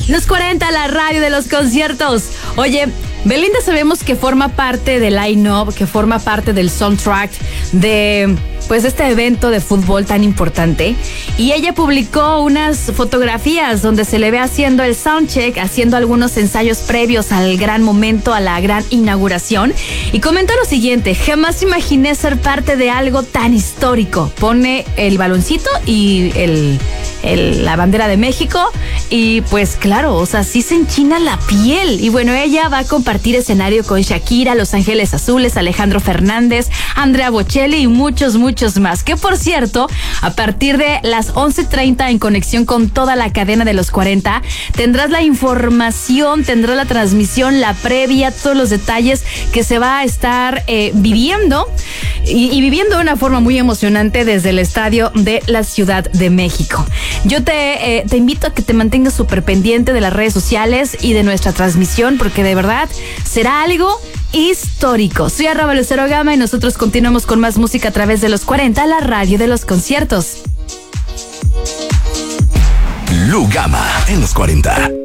Los 40, la radio de los conciertos. Oye, Belinda sabemos que forma parte del line-up, que forma parte del soundtrack de pues este evento de fútbol tan importante. Y ella publicó unas fotografías donde se le ve haciendo el soundcheck, haciendo algunos ensayos previos al gran momento, a la gran inauguración. Y comentó lo siguiente: jamás imaginé ser parte de algo tan histórico. Pone el baloncito y la bandera de México. Y pues claro, o sea, sí se enchina la piel. Y bueno, ella va a compartir escenario con Shakira, Los Ángeles Azules, Alejandro Fernández, Andrea Bocelli y muchos más. Que por cierto, a partir de las 11:30 en conexión con toda la cadena de los 40, tendrás la información, tendrás la transmisión, la previa, todos los detalles que se va a estar viviendo y viviendo de una forma muy emocionante desde el estadio de la Ciudad de México. Yo te invito a que te mantengas súper pendiente de las redes sociales y de nuestra transmisión, porque de verdad será algo histórico. Soy @LuceroGama y nosotros continuamos con más música a través de los 40, la radio de los conciertos. Lu Gama en los 40.